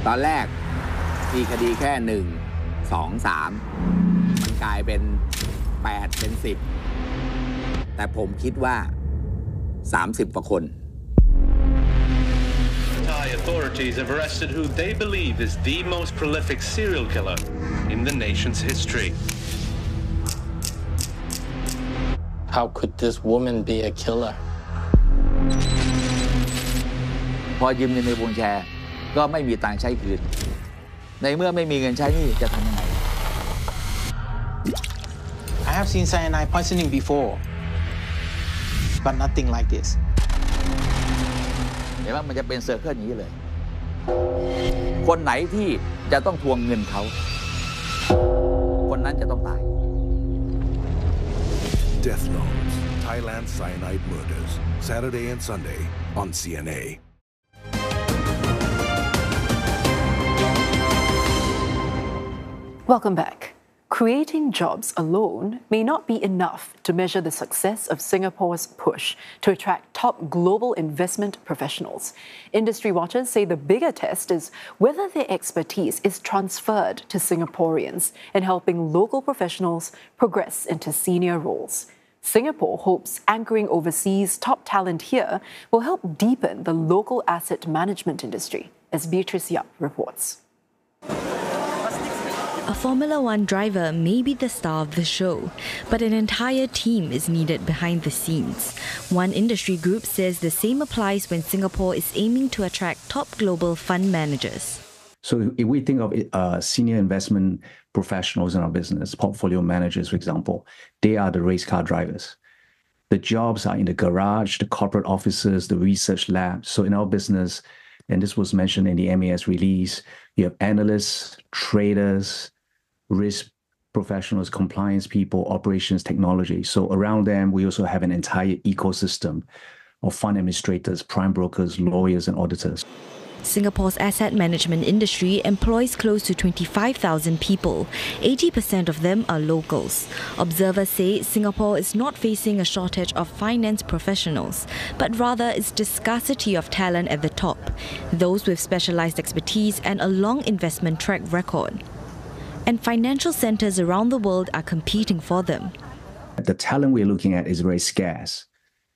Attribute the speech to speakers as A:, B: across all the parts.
A: ตอนแรกมีคดีแค่1 2 3มันกลายเป็น8เป็น10แต่ผมคิดว่า30กว่าคน
B: Thai authorities have arrested who they believe is the most prolific serial killer in the nation's history.
C: How could this woman be a killer?
A: พอยืมเงินในวงแชร์ก็ไม่มีตังค์ใช้คืนในเมื่อไม่มีเงินใช้นี่จะทำยังไง
C: I have seen cyanide poisoning before, but nothing like this.
A: เห็นว่ามันจะเป็นเซอร์เคิลอย่างนี้เลยคนไหนที่จะต้องทวงเงินเขาคนนั้นจะต้องตาย
D: Death Notes, Thailand Cyanide Murders, Saturday and Sunday on CNA.
E: Welcome back. Creating jobs alone may not be enough to measure the success of Singapore's push to attract top global investment professionals. Industry watchers say the bigger test is whether their expertise is transferred to Singaporeans in helping local professionals progress into senior roles. Singapore hopes anchoring overseas top talent here will help deepen the local asset management industry, as Beatrice Yap reports.
F: A Formula One driver may be the star of the show, but an entire team is needed behind the scenes. One industry group says the same applies when Singapore is aiming to attract top global fund managers.
G: So if we think of senior investment professionals in our business, portfolio managers, for example, they are the race car drivers. The jobs are in the garage, the corporate offices, the research labs. So in our business, and this was mentioned in the MAS release, you have analysts, traders, risk professionals, compliance people, operations, technology. So around them, we also have an entire ecosystem of fund administrators, prime brokers, lawyers, and auditors.
F: Singapore's asset management industry employs close to 25,000 people. 80% of them are locals. Observers say Singapore is not facing a shortage of finance professionals, but rather it's the scarcity of talent at the top, those with specialized expertise and a long investment track record. And financial centers around the world are competing for them.
G: The talent we're looking at is very scarce.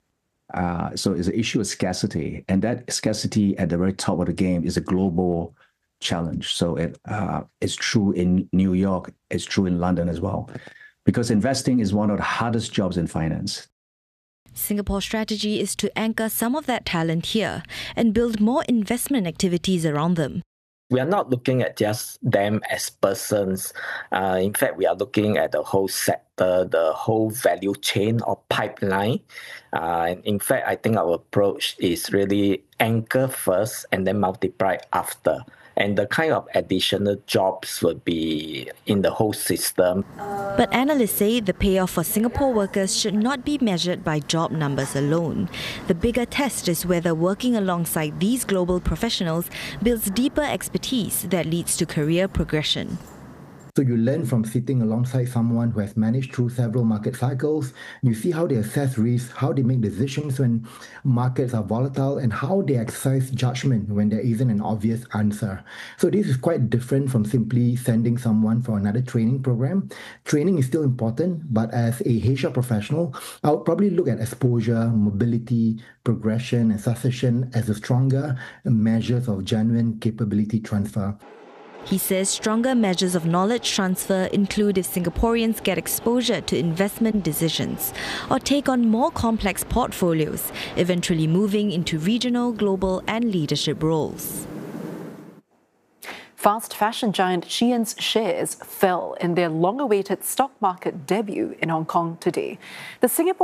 G: So it's an issue of scarcity, and that scarcity at the very top of the game is a global challenge. So it's true in New York, it's true in London as well, because investing is one of the hardest jobs in finance.
F: Singapore's strategy is to anchor some of that talent here and build more investment activities around them.
H: We are not looking at just them as persons. In fact, we are looking at the whole sector, the whole value chain or pipeline. And in fact, I think our approach is really anchor first and then multiply after. And the kind of additional jobs would be in the whole system.
F: But analysts say the payoff for Singapore workers should not be measured by job numbers alone. The bigger test is whether working alongside these global professionals builds deeper expertise that leads to career progression.
I: So you learn from sitting alongside someone who has managed through several market cycles. You see how they assess risk, how they make decisions when markets are volatile, and how they exercise judgment when there isn't an obvious answer. So this is quite different from simply sending someone for another training program. Training is still important, but as a HR professional, I would probably look at exposure, mobility, progression, and succession as the stronger measures of genuine capability transfer.
F: He says stronger measures of knowledge transfer include if Singaporeans get exposure to investment decisions or take on more complex portfolios, eventually moving into regional, global and leadership roles.
E: Fast fashion giant Shein's shares fell in their long-awaited stock market debut in Hong Kong today. The Singapore